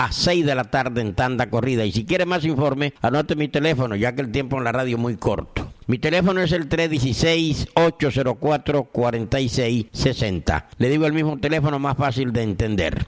a 6 de la tarde en tanda corrida. Y si quiere más informe, anote mi teléfono, ya que el tiempo en la radio es muy corto. Mi teléfono es el 316-804-4660. Le digo el mismo teléfono más fácil de entender.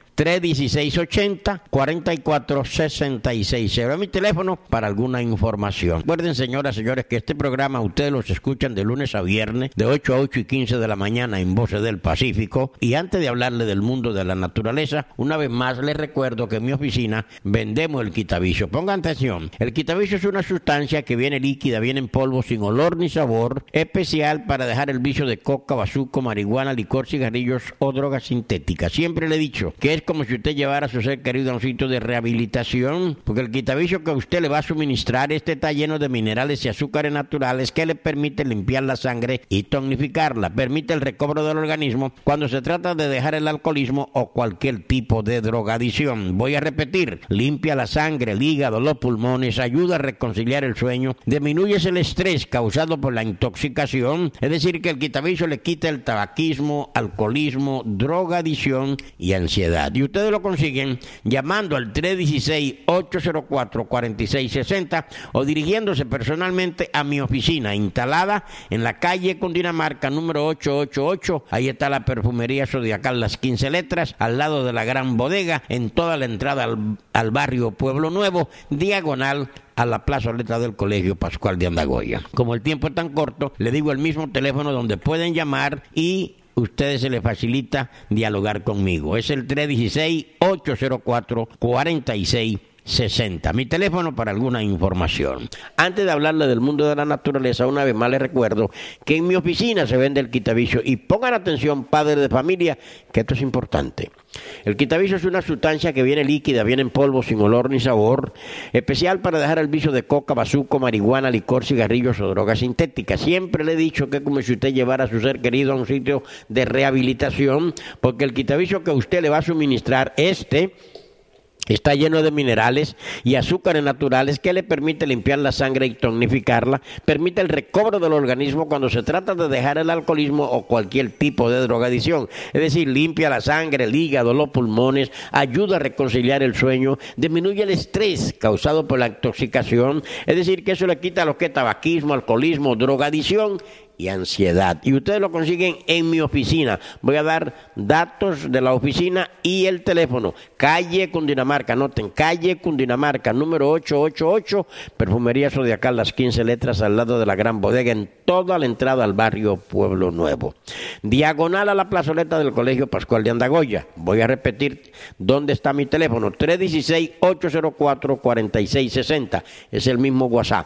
316-80-44-66. Es mi teléfono para alguna información. Recuerden, señoras y señores, que este programa ustedes los escuchan de lunes a viernes, de 8 a 8 y 15 de la mañana en Voces del Pacífico. Y antes de hablarle del mundo de la naturaleza, una vez más les recuerdo que en mi oficina vendemos el quitavicio. Pongan atención. El quitavicio es una sustancia que viene líquida, viene en polvo sin olor ni sabor, especial para dejar el vicio de coca, bazuco, marihuana, licor, cigarrillos o drogas sintéticas. Siempre le he dicho que es como si usted llevara a su ser querido a un sitio de rehabilitación, porque el quitavicio que usted le va a suministrar está lleno de minerales y azúcares naturales que le permiten limpiar la sangre y tonificarla, permite el recobro del organismo cuando se trata de dejar el alcoholismo o cualquier tipo de drogadicción. Voy a repetir, limpia la sangre, el hígado, los pulmones, ayuda a reconciliar el sueño, disminuye el estrés causado por la intoxicación, es decir, que el quitavicio le quita el tabaquismo, alcoholismo, drogadicción y ansiedad. Y ustedes lo consiguen llamando al 316-804-4660 o dirigiéndose personalmente a mi oficina, instalada en la calle Cundinamarca, número 888. Ahí está la perfumería Zodiacal, las 15 letras, al lado de la gran bodega, en toda la entrada al barrio Pueblo Nuevo, diagonal a la plazoleta del Colegio Pascual de Andagoya. Como el tiempo es tan corto, le digo el mismo teléfono donde pueden llamar y ustedes se les facilita dialogar conmigo. Es el 316-804-4660. Mi teléfono para alguna información. Antes de hablarle del mundo de la naturaleza, una vez más les recuerdo que en mi oficina se vende el quitavicio. Y pongan atención, padres de familia, que esto es importante. El quitavicio es una sustancia que viene líquida, viene en polvo, sin olor ni sabor, especial para dejar el vicio de coca, bazuco, marihuana, licor, cigarrillos o drogas sintéticas. Siempre le he dicho que es como si usted llevara a su ser querido a un sitio de rehabilitación, porque el quitavicio que usted le va a suministrar está lleno de minerales y azúcares naturales que le permite limpiar la sangre y tonificarla, permite el recobro del organismo cuando se trata de dejar el alcoholismo o cualquier tipo de drogadicción. Es decir, limpia la sangre, el hígado, los pulmones, ayuda a reconciliar el sueño, disminuye el estrés causado por la intoxicación. Es decir, que eso le quita lo que es tabaquismo, alcoholismo, drogadicción y ansiedad. Y ustedes lo consiguen en mi oficina. Voy a dar datos de la oficina y el teléfono. Calle Cundinamarca, anoten, calle Cundinamarca, número 888, perfumería Zodiacal, las 15 letras, al lado de la gran bodega, en toda la entrada al barrio Pueblo Nuevo. Diagonal a la plazoleta del Colegio Pascual de Andagoya. Voy a repetir dónde está mi teléfono, 316-804-4660. Es el mismo WhatsApp.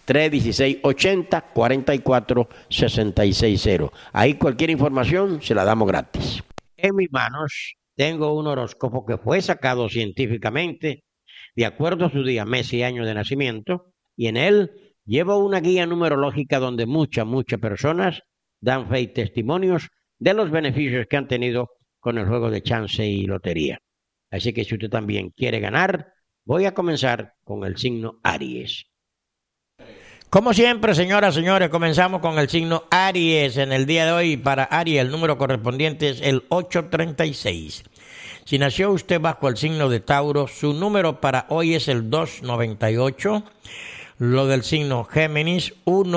316-80-44-660. Ahí cualquier información se la damos gratis. En mis manos tengo un horóscopo que fue sacado científicamente de acuerdo a su día, mes y año de nacimiento, y en él llevo una guía numerológica donde muchas personas dan fe y testimonios de los beneficios que han tenido con el juego de chance y lotería. Así que si usted también quiere ganar, voy a comenzar con el signo Aries. Como siempre, señoras y señores, comenzamos con el signo Aries. En el día de hoy, para Aries, el número correspondiente es el 836. Si nació usted bajo el signo de Tauro, su número para hoy es el 298. Lo del signo Géminis,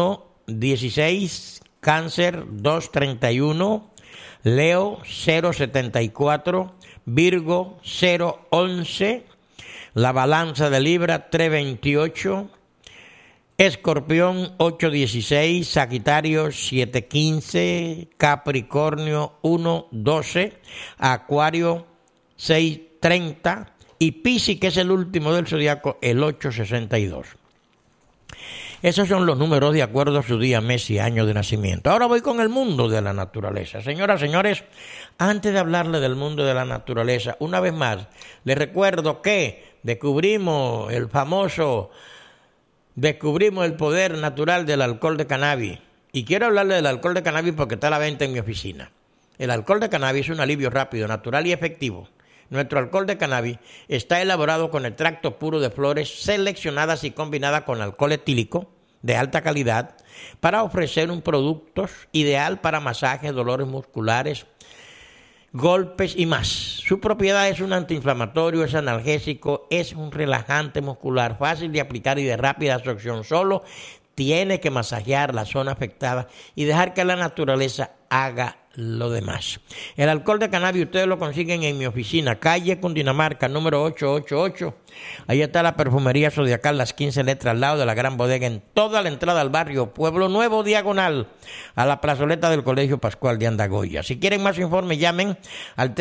116. Cáncer, 231. Leo, 074. Virgo, 011. La balanza de Libra, 328. Escorpión 8:16, Sagitario 7:15, Capricornio 1:12, Acuario 6:30 y Piscis, que es el último del zodiaco, el 8:62. Esos son los números de acuerdo a su día, mes y año de nacimiento. Ahora voy con el mundo de la naturaleza. Señoras, señores, antes de hablarle del mundo de la naturaleza, una vez más, les recuerdo que descubrimos el poder natural del alcohol de cannabis. Y quiero hablarle del alcohol de cannabis porque está a la venta en mi oficina. El alcohol de cannabis es un alivio rápido, natural y efectivo. Nuestro alcohol de cannabis está elaborado con extracto puro de flores seleccionadas y combinadas con alcohol etílico de alta calidad para ofrecer un producto ideal para masajes, dolores musculares, golpes y más. Su propiedad es un antiinflamatorio, es analgésico, es un relajante muscular, fácil de aplicar y de rápida absorción. Solo tiene que masajear la zona afectada y dejar que la naturaleza haga lo demás. El alcohol de cannabis ustedes lo consiguen en mi oficina, calle Cundinamarca, número 888. Ahí está la perfumería Zodiacal, las 15 letras al lado de la gran bodega, en toda la entrada al barrio Pueblo Nuevo, diagonal a la plazoleta del Colegio Pascual de Andagoya. Si quieren más informes, llamen al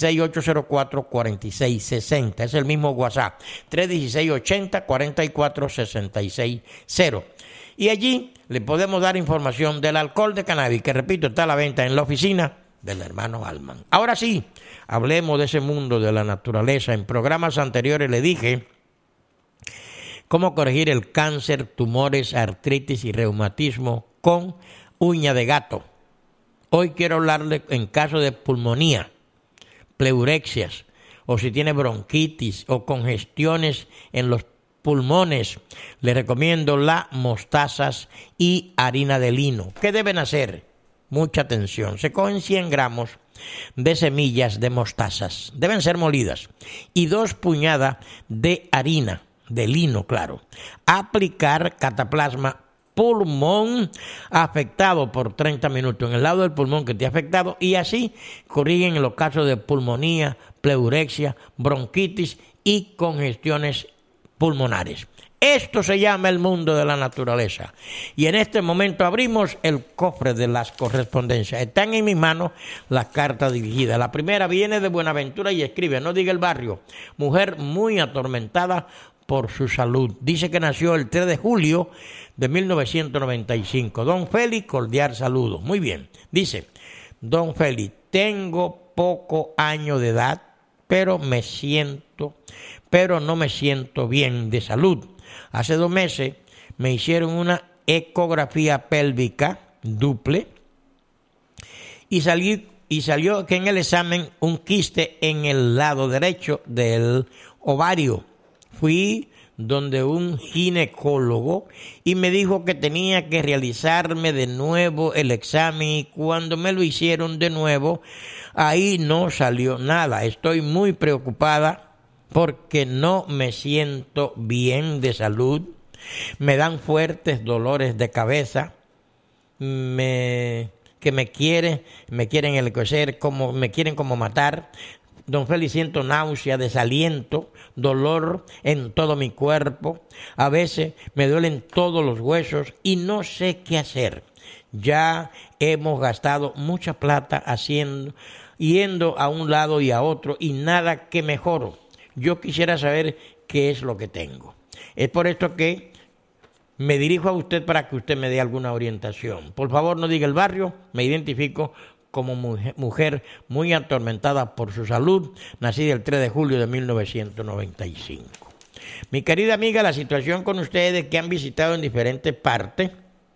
316-804-4660. Es el mismo WhatsApp, 316-80-44-66-0. Y allí le podemos dar información del alcohol de cannabis, que repito, está a la venta en la oficina del hermano Alman. Ahora sí, hablemos de ese mundo de la naturaleza. En programas anteriores le dije cómo corregir el cáncer, tumores, artritis y reumatismo con uña de gato. Hoy quiero hablarle en caso de pulmonía, pleurexias, o si tiene bronquitis o congestiones en los pulmones. Le recomiendo las mostazas y harina de lino. ¿Qué deben hacer? Mucha atención. Se cogen 100 gramos de semillas de mostazas. Deben ser molidas. Y 2 puñadas de harina de lino, claro. Aplicar cataplasma pulmón afectado por 30 minutos en el lado del pulmón que esté afectado, y así corrigen en los casos de pulmonía, pleurexia, bronquitis y congestiones pulmonares. Esto se llama el mundo de la naturaleza. Y en este momento abrimos el cofre de las correspondencias. Están en mis manos las cartas dirigidas. La primera viene de Buenaventura y escribe, no diga el barrio, mujer muy atormentada por su salud. Dice que nació el 3 de julio de 1995. Don Félix, cordial saludo. Muy bien. Dice, don Félix, tengo poco año de edad, pero no me siento bien de salud. Hace 2 meses me hicieron una ecografía pélvica duple y salió que en el examen un quiste en el lado derecho del ovario. Fui donde un ginecólogo y me dijo que tenía que realizarme de nuevo el examen, y cuando me lo hicieron de nuevo, ahí no salió nada. Estoy muy preocupada porque no me siento bien de salud, me dan fuertes dolores de cabeza, me quieren enloquecer, me quieren como matar. Don Félix, siento náusea, desaliento, dolor en todo mi cuerpo, a veces me duelen todos los huesos y no sé qué hacer. Ya hemos gastado mucha plata yendo a un lado y a otro y nada que mejoro. Yo quisiera saber qué es lo que tengo. Es por esto que me dirijo a usted para que usted me dé alguna orientación. Por favor, no diga el barrio, me identifico como mujer muy atormentada por su salud, nacida el 3 de julio de 1995. Mi querida amiga, la situación con ustedes que han visitado en diferentes partes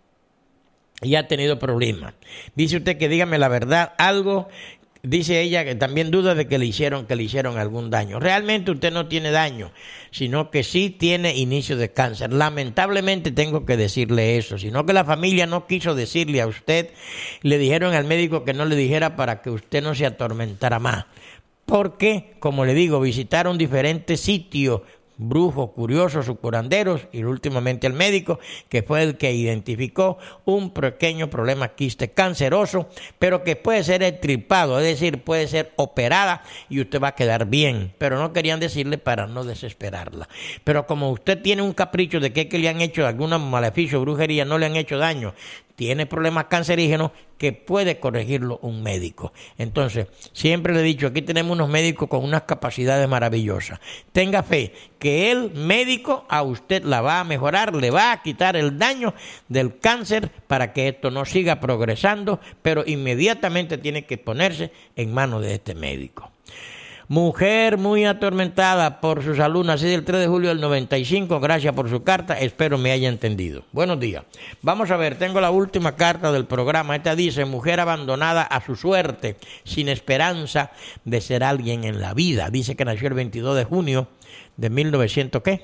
y ha tenido problemas. Dice usted que dígame la verdad, algo. Dice ella que también duda de que le hicieron algún daño. Realmente usted no tiene daño, sino que sí tiene inicio de cáncer. Lamentablemente tengo que decirle eso, sino que la familia no quiso decirle a usted, le dijeron al médico que no le dijera para que usted no se atormentara más. Porque, como le digo, visitaron diferentes sitios, brujos, curiosos, curanderos y últimamente el médico, que fue el que identificó un pequeño problema quiste canceroso, pero que puede ser extirpado, es decir, puede ser operada y usted va a quedar bien, pero no querían decirle para no desesperarla. Pero como usted tiene un capricho de que le han hecho algún maleficio, brujería, no le han hecho daño, tiene problemas cancerígenos que puede corregirlo un médico. Entonces, siempre le he dicho, aquí tenemos unos médicos con unas capacidades maravillosas. Tenga fe que el médico a usted la va a mejorar, le va a quitar el daño del cáncer para que esto no siga progresando, pero inmediatamente tiene que ponerse en manos de este médico. Mujer muy atormentada por su salud, nacida el 3 de julio del 95, gracias por su carta, espero me haya entendido. Buenos días. Vamos a ver, tengo la última carta del programa. Esta dice, mujer abandonada a su suerte, sin esperanza de ser alguien en la vida. Dice que nació el 22 de junio de 1900, ¿qué?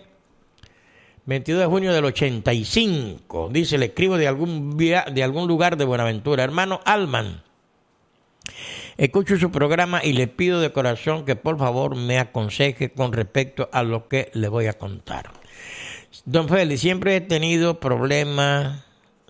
22 de junio del 85. Dice, le escribo de algún lugar de Buenaventura. Hermano Alman, Escucho su programa y le pido de corazón que por favor me aconseje con respecto a lo que le voy a contar. Don Félix, siempre he tenido problemas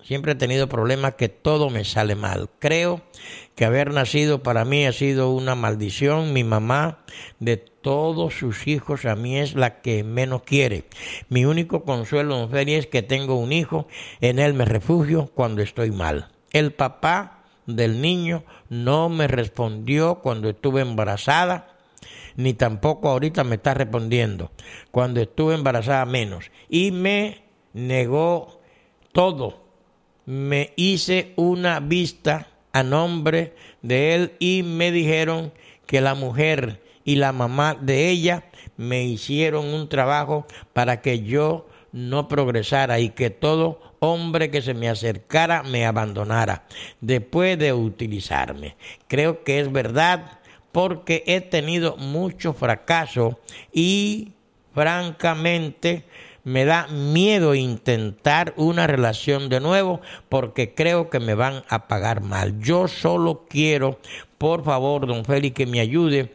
que todo me sale mal. Creo que haber nacido para mí ha sido una maldición. Mi mamá, de todos sus hijos, a mí es la que menos quiere. Mi único consuelo, don Félix, es que tengo un hijo, en él me refugio cuando estoy mal. El papá del niño no me respondió cuando estuve embarazada, ni tampoco ahorita me está respondiendo. Cuando estuve embarazada menos. Y me negó todo. Me hice una vista a nombre de él y me dijeron que la mujer y la mamá de ella me hicieron un trabajo para que yo no progresara y que todo hombre que se me acercara me abandonara después de utilizarme. Creo que es verdad, porque he tenido mucho fracaso y francamente me da miedo intentar una relación de nuevo porque creo que me van a pagar mal. Yo solo quiero, por favor, don Félix, que me ayuden,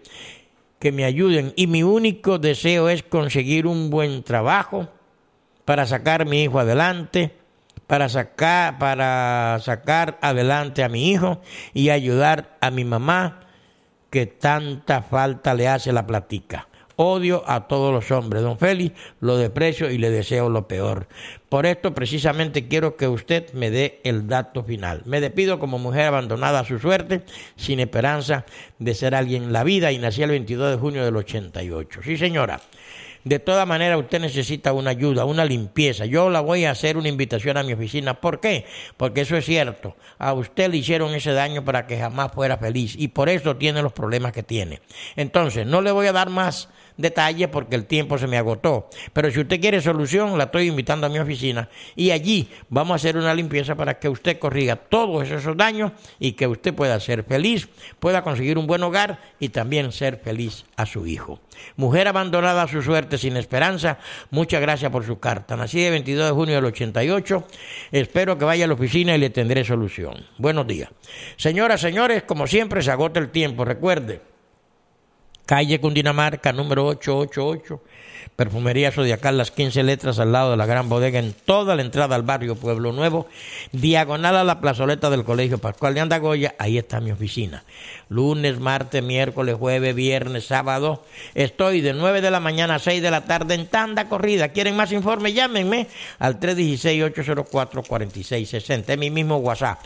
y mi único deseo es conseguir un buen trabajo para sacar a mi hijo adelante, para sacar adelante a mi hijo y ayudar a mi mamá, que tanta falta le hace la platica. Odio a todos los hombres, don Félix, lo desprecio y le deseo lo peor. Por esto precisamente quiero que usted me dé el dato final. Me despido como mujer abandonada a su suerte, sin esperanza de ser alguien en la vida, y nací el 22 de junio del 88. Sí, señora. De todas maneras, usted necesita una ayuda, una limpieza. Yo la voy a hacer una invitación a mi oficina. ¿Por qué? Porque eso es cierto. A usted le hicieron ese daño para que jamás fuera feliz y por eso tiene los problemas que tiene. Entonces, no le voy a dar más detalles porque el tiempo se me agotó. Pero si usted quiere solución, la estoy invitando a mi oficina y allí vamos a hacer una limpieza para que usted corrija todos esos daños y que usted pueda ser feliz, pueda conseguir un buen hogar y también ser feliz a su hijo. Mujer abandonada a su suerte, sin esperanza, muchas gracias por su carta. Nací el 22 de junio del 88. Espero que vaya a la oficina y le tendré solución. Buenos días. Señoras, señores, como siempre se agota el tiempo. Recuerde, calle Cundinamarca, número 888, Perfumería Zodiacal, las 15 letras al lado de la Gran Bodega, en toda la entrada al barrio Pueblo Nuevo, diagonal a la plazoleta del Colegio Pascual de Andagoya. Ahí está mi oficina. Lunes, martes, miércoles, jueves, viernes, sábado. Estoy de 9 de la mañana a 6 de la tarde en tanda corrida. ¿Quieren más informes? Llámenme al 316-804-4660. Es mi mismo WhatsApp.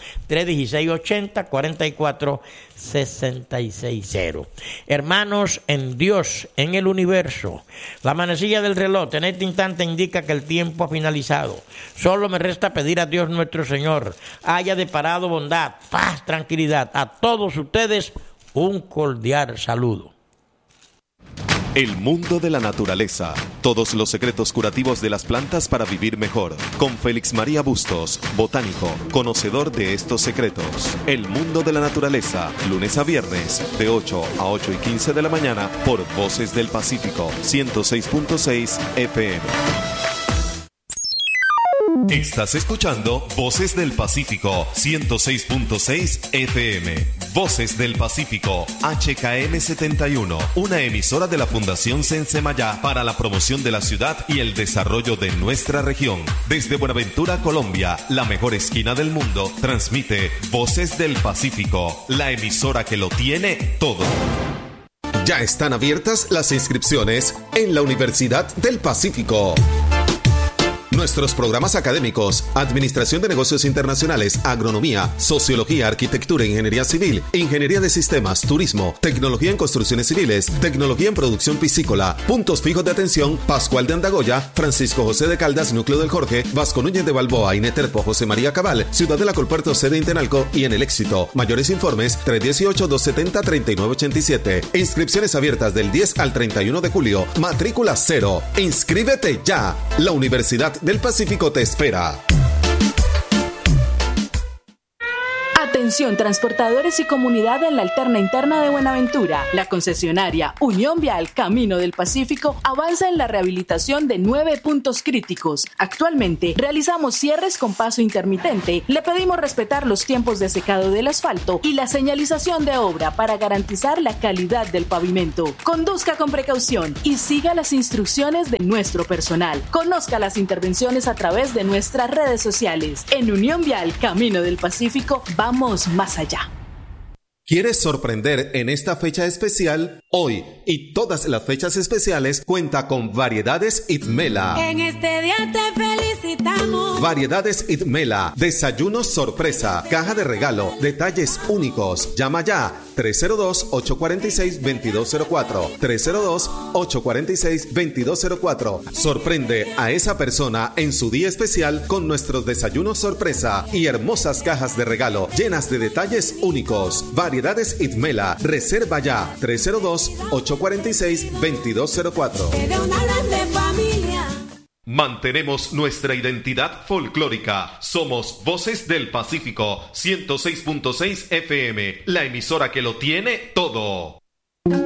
316-80-44-660. Hermanos en Dios, en el universo, la manecilla del reloj en este instante indica que el tiempo ha finalizado. Solo me resta pedir a Dios nuestro Señor haya deparado bondad, paz, tranquilidad. A todos ustedes un cordial saludo. El mundo de la naturaleza. Todos los secretos curativos de las plantas para vivir mejor. Con Félix María Bustos, botánico, conocedor de estos secretos. El mundo de la naturaleza. Lunes a viernes, de 8 a 8:15 de la mañana, por Voces del Pacífico, 106.6 FM. Estás escuchando Voces del Pacífico, 106.6 FM. Voces del Pacífico, HKM 71, una emisora de la Fundación Sensemayá para la promoción de la ciudad y el desarrollo de nuestra región. Desde Buenaventura, Colombia, la mejor esquina del mundo, transmite Voces del Pacífico, la emisora que lo tiene todo. Ya están abiertas las inscripciones en la Universidad del Pacífico. Nuestros programas académicos: Administración de Negocios Internacionales, Agronomía, Sociología, Arquitectura, Ingeniería Civil, Ingeniería de Sistemas, Turismo, Tecnología en Construcciones Civiles, Tecnología en Producción Piscícola. Puntos fijos de atención: Pascual de Andagoya, Francisco José de Caldas, Núcleo del Jorge, Vasco Núñez de Balboa, Ineterpo, José María Cabal, Ciudad de la Colpuerto, sede Intenalco y en El Éxito. Mayores informes: 318-270-3987. Inscripciones abiertas del 10 al 31 de julio. Matrícula cero. ¡Inscríbete ya! La Universidad del Pacífico te espera. Atención transportadores y comunidad en la alterna interna de Buenaventura. La concesionaria Unión Vial Camino del Pacífico avanza en la rehabilitación de 9 puntos críticos. Actualmente realizamos cierres con paso intermitente. Le pedimos respetar los tiempos de secado del asfalto y la señalización de obra para garantizar la calidad del pavimento. Conduzca con precaución y siga las instrucciones de nuestro personal. Conozca las intervenciones a través de nuestras redes sociales. En Unión Vial Camino del Pacífico vamos más allá. ¿Quieres sorprender en esta fecha especial? Hoy y todas las fechas especiales cuenta con Variedades Itmela. En este día te felicitamos. Variedades Itmela, desayunos sorpresa, caja de regalo, detalles únicos. Llama ya 302-846-2204. 302-846-2204. Sorprende a esa persona en su día especial con nuestros desayunos sorpresa y hermosas cajas de regalo llenas de detalles únicos. Variedades Itmela. Reserva ya 302-846-2204. De una grande familia. Mantenemos nuestra identidad folclórica. Somos Voces del Pacífico 106.6 FM, la emisora que lo tiene todo.